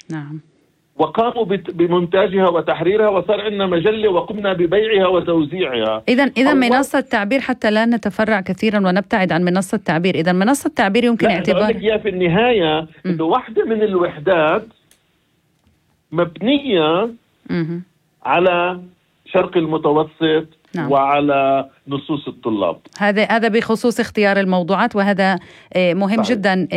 نعم. وقاموا بمونتاجها وتحريرها، وصار عندنا مجلة وقمنا ببيعها وتوزيعها. إذا منصة تعبير، حتى لا نتفرع كثيرا ونبتعد عن منصة تعبير، إذا منصة تعبير يمكن اعتبار في النهاية إنه واحدة من الوحدات مبنية على شرق المتوسط. نعم. وعلى نصوص الطلاب. هذا بخصوص اختيار الموضوعات، وهذا مهم صحيح. جدا.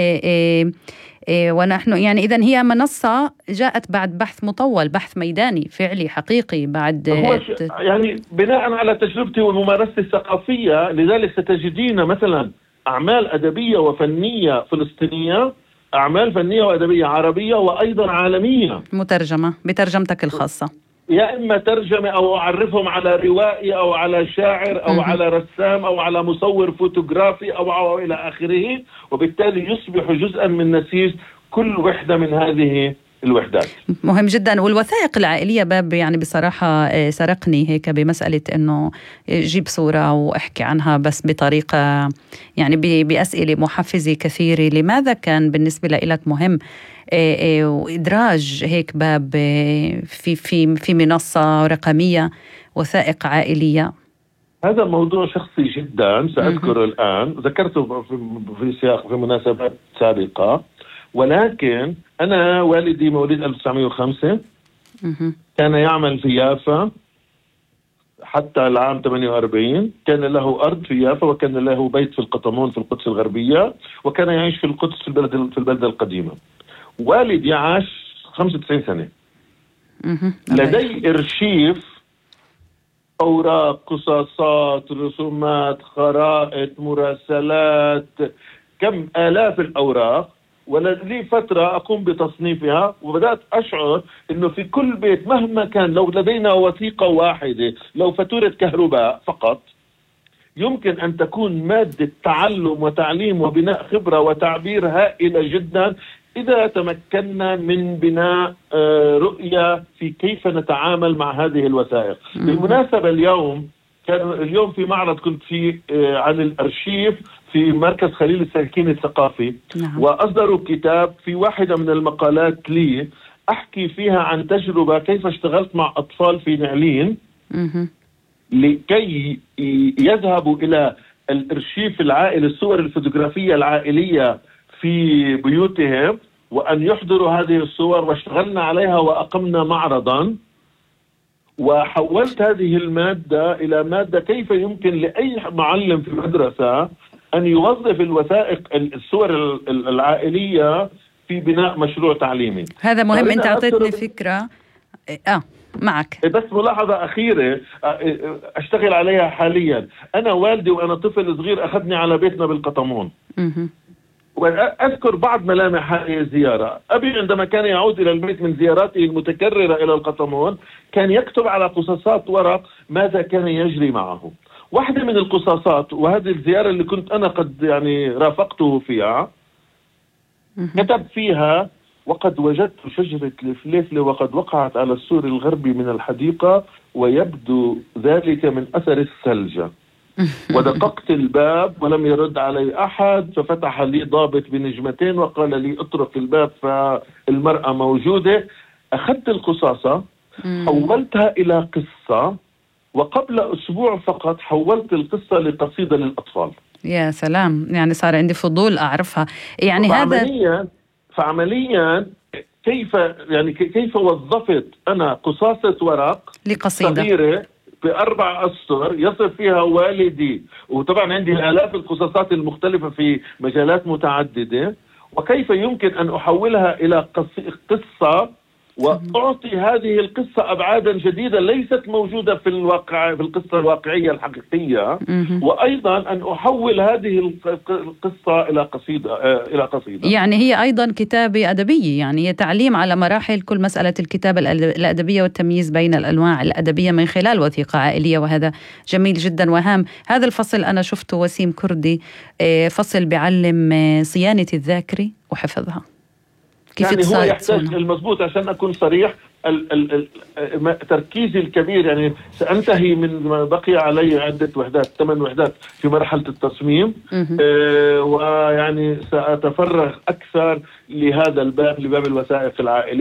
ونحن يعني إذن هي منصة جاءت بعد بحث مطول، بحث ميداني فعلي حقيقي بعد يعني بناء على تجربتي وممارستي الثقافية. لذلك ستجدين مثلا أعمال أدبية وفنية فلسطينية، أعمال فنية وأدبية عربية وأيضا عالمية مترجمة بترجمتك الخاصة، يا إما ترجمة أو أعرفهم على روائي أو على شاعر أو على رسام أو على مصور فوتوغرافي أو إلى آخره، وبالتالي يصبح جزءا من نسيج كل وحدة من هذه الوحدات. مهم جدا. والوثائق العائلية باب يعني بصراحة سرقني هيك بمسألة إنه جيب صورة وأحكي عنها بس بطريقة يعني بأسئلة محفزة كثيرة. لماذا كان بالنسبة لك مهم وإدراج هيك باب في منصة رقمية وثائق عائلية؟ هذا موضوع شخصي جدا سأذكره الآن، ذكرته في سياق في مناسبات سابقة، ولكن أنا والدي مواليد 1905 كان يعمل في يافا حتى العام 48. كان له أرض في يافا وكان له بيت في القطمون في القدس الغربية، وكان يعيش في القدس في البلدة القديمة. والدي عاش 95 سنة. لدي إرشيف أوراق، قصاصات، رسومات، خرائط، مراسلات، كم آلاف الأوراق. ولدي فترة أقوم بتصنيفها، وبدأت أشعر أنه في كل بيت مهما كان لو لدينا وثيقة واحدة، لو فاتورة كهرباء فقط، يمكن أن تكون مادة تعلم وتعليم وبناء خبرة وتعبير هائلة جدا إذا تمكنا من بناء رؤية في كيف نتعامل مع هذه الوثائق. بالمناسبة اليوم في معرض كنت فيه عن الأرشيف في مركز خليل السكين الثقافي. نعم. وأصدروا كتاب، في واحدة من المقالات لي أحكي فيها عن تجربة كيف اشتغلت مع أطفال في نعلين لكي يذهبوا إلى الأرشيف العائلي، الصور الفوتوغرافية العائلية في بيوتهم، وأن يحضروا هذه الصور، واشتغلنا عليها وأقمنا معرضا. وحولت هذه المادة إلى مادة كيف يمكن لأي معلم في مدرسة أن يوظف الوثائق الصور العائلية في بناء مشروع تعليمي. هذا مهم. أنت أعطيتني فكرة. معك بس ملاحظة أخيرة أشتغل عليها حاليا. أنا والدي وأنا طفل صغير أخذني على بيتنا بالقطمون. وأذكر بعض ملامح هذه الزيارة. أبي عندما كان يعود إلى البيت من زياراته المتكررة إلى القطمون كان يكتب على قصاصات ورق ماذا كان يجري معه. واحدة من القصاصات، وهذه الزيارة اللي كنت أنا قد يعني رافقته فيها، كتب فيها: وقد وجدت شجرة الفليفلة وقد وقعت على السور الغربي من الحديقة ويبدو ذلك من أثر الثلج. ودققت الباب ولم يرد علي أحد، ففتح لي ضابط بنجمتين وقال لي اترك الباب فالمرأة موجودة. أخذت القصاصة حولتها إلى قصة، وقبل أسبوع فقط حولت القصة لقصيدة للأطفال. يا سلام، يعني صار عندي فضول أعرفها. يعني فعمليا كيف وظفت أنا قصاصة ورق لقصيدة صغيرة ب4 أسطر يصف فيها والدي، وطبعا عندي آلاف القصصات المختلفة في مجالات متعددة، وكيف يمكن أن أحولها إلى قصة وأعطي هذه القصة أبعادا جديدة ليست موجودة في الواقع في القصة الواقعية الحقيقية، وأيضا أن أحول هذه القصة إلى قصيدة. يعني هي أيضا كتابة أدبية، يعني هي تعليم على مراحل كل مسألة الكتابة الأدبية والتمييز بين الأنواع الأدبية من خلال وثيقة عائلية، وهذا جميل جدا وهام. هذا الفصل أنا شفته وسيم كردي، فصل بعلم صيانة الذاكرة وحفظها. يعني هو يحتاج المضبوط عشان أكون صريح. تركيزي الكبير يعني سأنتهي من ما بقي علي عدة وحدات 8 وحدات في مرحلة التصميم، ويعني سأتفرغ أكثر لهذا الباب، لباب الوثائق العائلية.